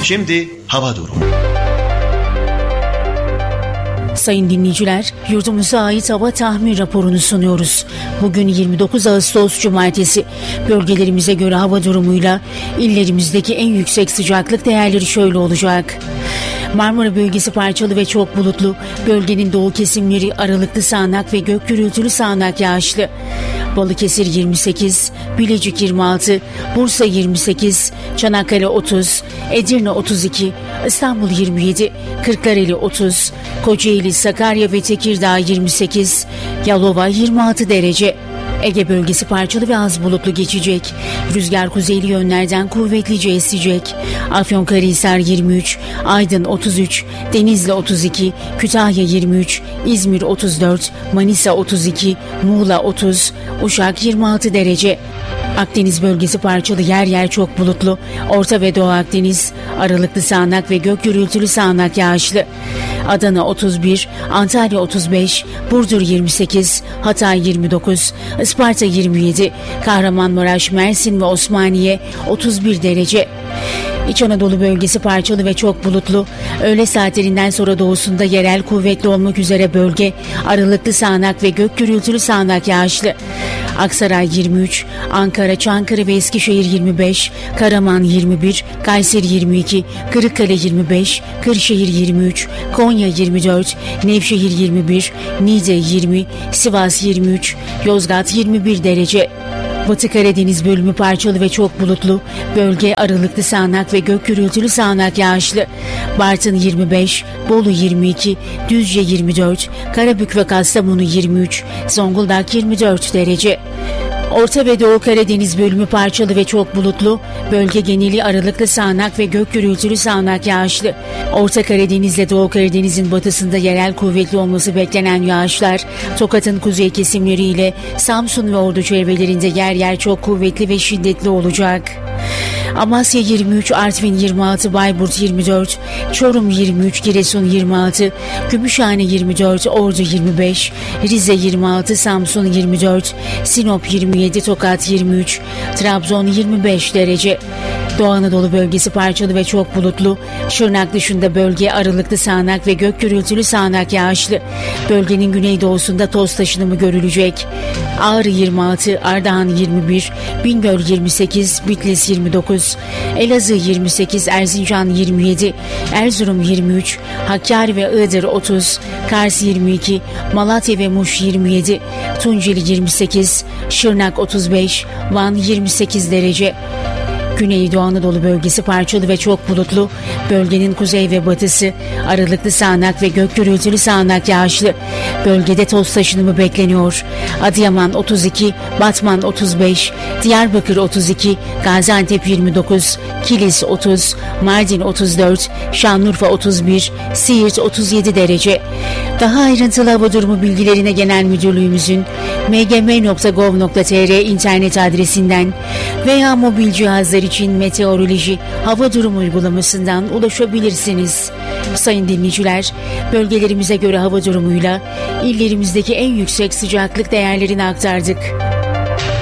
Şimdi hava durumu. Sayın dinleyiciler, yurdumuza ait hava tahmin raporunu sunuyoruz. Bugün 29 Ağustos Cumartesi. Bölgelerimize göre hava durumuyla illerimizdeki en yüksek sıcaklık değerleri şöyle olacak. Marmara bölgesi parçalı ve çok bulutlu. Bölgenin doğu kesimleri aralıklı sağanak ve gök gürültülü sağanak yağışlı. Balıkesir 28, Bilecik 26, Bursa 28, Çanakkale 30, Edirne 32, İstanbul 27, Kırklareli 30, Kocaeli, Sakarya ve Tekirdağ 28, Yalova 26 derece. Ege bölgesi parçalı ve az bulutlu geçecek. Rüzgar kuzeyli yönlerden kuvvetlice esecek. Afyonkarahisar 23, Aydın 33, Denizli 32, Kütahya 23, İzmir 34, Manisa 32, Muğla 30, Uşak 26 derece. Akdeniz bölgesi parçalı, yer yer çok bulutlu. Orta ve Doğu Akdeniz aralıklı sağanak ve gök gürültülü sağanak yağışlı. Adana 31, Antalya 35, Burdur 28, Hatay 29, Isparta 27, Kahramanmaraş, Mersin ve Osmaniye 31 derece. İç Anadolu bölgesi parçalı ve çok bulutlu. Öğle saatlerinden sonra doğusunda yerel kuvvetli olmak üzere bölge aralıklı sağanak ve gök gürültülü sağanak yağışlı. Aksaray 23, Ankara, Çankırı ve Eskişehir 25, Karaman 21, Kayseri 22, Kırıkkale 25, Kırşehir 23, Konya 24, Nevşehir 21, Niğde 20, Sivas 23, Yozgat 21 derece. Batı Karadeniz bölümü parçalı ve çok bulutlu. Bölge aralıklı sağanak ve gök gürültülü sağanak yağışlı. Bartın 25, Bolu 22, Düzce 24, Karabük ve Kastamonu 23, Zonguldak 24 derece. Orta ve Doğu Karadeniz bölümü parçalı ve çok bulutlu. Bölge geneli aralıklı sağanak ve gök gürültülü sağanak yağışlı. Orta Karadeniz ile Doğu Karadeniz'in batısında yerel kuvvetli olması beklenen yağışlar, Tokat'ın kuzey kesimleriyle Samsun ve Ordu çevrelerinde yer yer çok kuvvetli ve şiddetli olacak. Amasya 23, Artvin 26, Bayburt 24, Çorum 23, Giresun 26, Gümüşhane 24, Ordu 25, Rize 26, Samsun 24, Sinop 27, Tokat 23, Trabzon 25 derece. Doğu Anadolu bölgesi parçalı ve çok bulutlu. Şırnak dışında bölge aralıklı sağanak ve gök gürültülü sağanak yağışlı. Bölgenin güneydoğusunda toz taşınımı görülecek. Ağrı 26, Ardahan 21, Bingöl 28, Bitlis 29, Elazığ 28, Erzincan 27, Erzurum 23, Hakkari ve Iğdır 30, Kars 22, Malatya ve Muş 27, Tunceli 28, Şırnak 35, Van 28 derece. Güneydoğu Anadolu bölgesi parçalı ve çok bulutlu. Bölgenin kuzey ve batısı aralıklı sağanak ve gök gürültülü sağanak yağışlı. Bölgede toz taşınımı bekleniyor. Adıyaman 32, Batman 35, Diyarbakır 32, Gaziantep 29, Kilis 30, Mardin 34, Şanlıurfa 31, Siirt 37 derece. Daha ayrıntılı hava durumu bilgilerine Genel Müdürlüğümüzün mgm.gov.tr internet adresinden veya mobil cihazlar için meteoroloji hava durumu uygulamasından ulaşabilirsiniz. Sayın dinleyiciler, bölgelerimize göre hava durumuyla illerimizdeki en yüksek sıcaklık değerlerini aktardık.